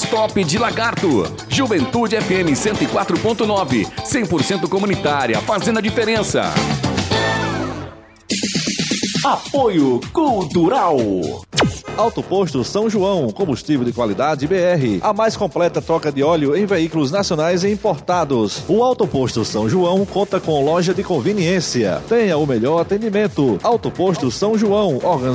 Stop de Lagarto. Juventude FM 104.9. 100% comunitária, fazendo a diferença. Apoio Cultural. Auto Posto São João, combustível de qualidade BR. A mais completa troca de óleo em veículos nacionais e importados. O Auto Posto São João conta com loja de conveniência. Tenha o melhor atendimento. Auto Posto São João,